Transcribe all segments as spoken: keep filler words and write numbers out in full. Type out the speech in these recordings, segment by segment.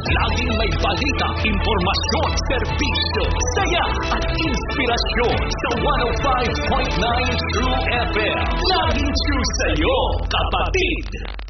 Laging may balita, impormasyon, serbisyo, saya at inspirasyon sa one oh five point nine True F M. Laging true sa'yo, kapatid!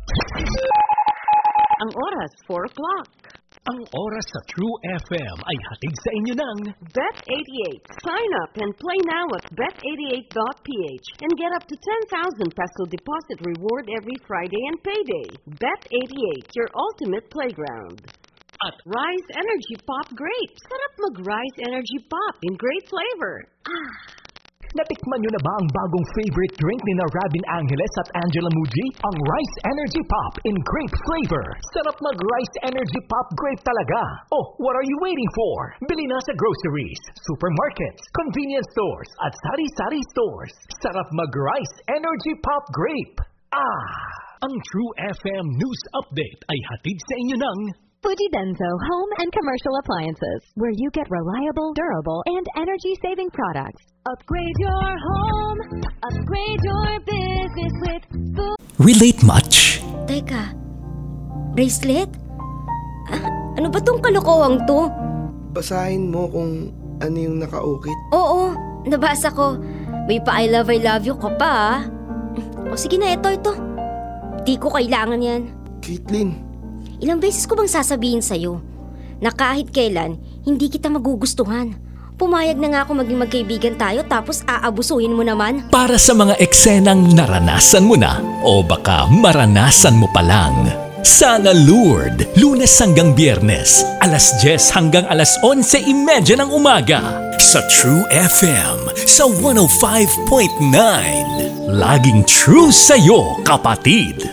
Ang oras, four o'clock. Ang oras sa True F M ay hatid sa inyo ng Bet eighty-eight. Sign up and play now at bet eighty-eight dot p h and get up to ten thousand peso deposit reward every Friday and payday. Bet eighty-eight, your ultimate playground. At Rise Energy Pop Grape. Sarap mag-Rise Energy Pop in great flavor. Ah! Natikman nyo na ba ang bagong favorite drink ni na Robin Angeles at Angela Muji? Ang Rice Energy Pop in grape flavor. Sarap mag-Rice Energy Pop grape talaga. Oh, what are you waiting for? Bili na sa groceries, supermarkets, convenience stores, at sari-sari stores. Sarap mag-Rice Energy Pop grape. Ah! Ang True F M News Update ay hatid sa inyo ng Fuji Denso Home and Commercial Appliances, where you get reliable, durable, and energy-saving products. Upgrade your home, upgrade your business with Fuji. Relate much? Teka, bracelet? Ah, ano ba tong kalokohang to? Basahin mo kung ano yung nakaukit. Oo, nabasa ko. May pa I love, I love you ka pa ah. O sige na, ito, ito. Di ko kailangan yan. Caitlin, ilang beses ko bang sasabihin sa'yo na kahit kailan, hindi kita magugustuhan. Pumayag na nga ako maging magkaibigan tayo tapos aabusuhin mo naman. Para sa mga eksenang naranasan mo na o baka maranasan mo pa lang. Sana Lured, Lunes hanggang Biyernes, alas diyes hanggang alas onse imedya ng umaga. Sa True F M, sa one oh five point nine. Laging true sa'yo, kapatid.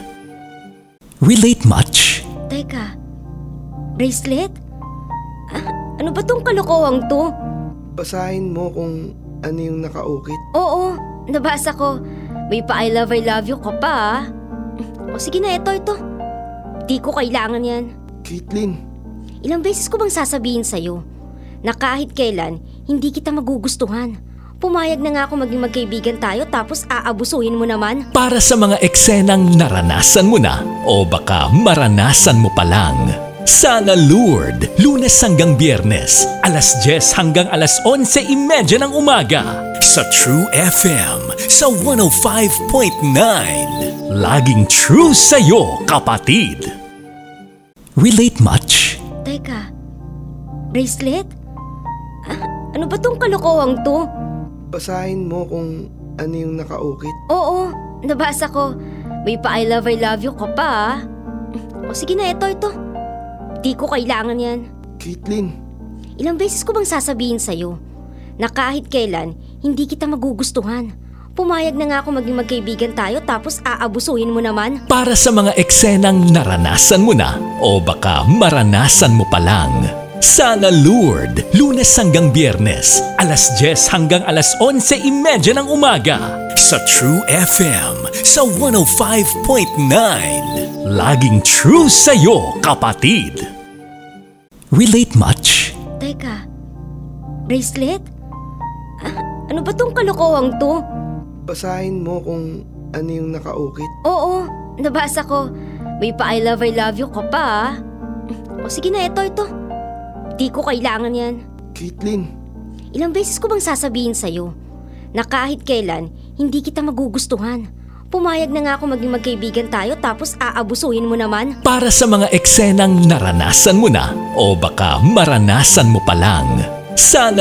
Relate much? Teka, bracelet? Ah, ano ba tong kalokohang to? basahin mo kung ano yung nakaukit. Oo, nabasa ko. May pa I love, I love you ka pa ah. O sige na, ito, ito. Di ko kailangan yan. Caitlin, ilang beses ko bang sasabihin sa'yo na kahit kailan, hindi kita magugustuhan. Pumayag na nga ako maging magkaibigan tayo tapos aabusuhin mo naman. Para sa mga eksenang naranasan mo na o baka maranasan mo pa lang. Sana Lured, Lunes hanggang Biyernes, alas diyes hanggang alas onse imedya ng umaga. Sa True F M, sa one oh five point nine. Laging true sa'yo, kapatid. Relate much? Teka, bracelet? Ah, ano ba tong kalokohang to? basahin mo kung ano yung nakaukit. Oo, nabasa ko. May pa I love, I love you ka pa ah. O sige na, ito, ito. Di ko kailangan yan. Caitlin, ilang beses ko bang sasabihin sa'yo na kahit kailan, hindi kita magugustuhan. Pumayag na nga ako maging magkaibigan tayo tapos aabusuhin mo naman. Para sa mga eksenang naranasan mo na o baka maranasan mo pa lang. Sana Lured, Lunes hanggang Biyernes, alas diyes hanggang alas onse imedya ng umaga. Sa True F M, sa one oh five point nine. Laging true sa'yo, kapatid. Relate much? Teka, bracelet? Ah, ano ba tong kalokohang to? basahin mo kung ano yung nakaukit. Oo, nabasa ko. May pa I love, I love you ka pa ah. O sige na, ito, ito. Di ko kailangan yan. Caitlin, ilang beses ko bang sasabihin sa'yo na kahit kailan, hindi kita magugustuhan. Pumayag na nga ako maging magkaibigan tayo tapos aabusuhin mo naman. Para sa mga eksenang naranasan mo na o baka maranasan mo pa lang. Sana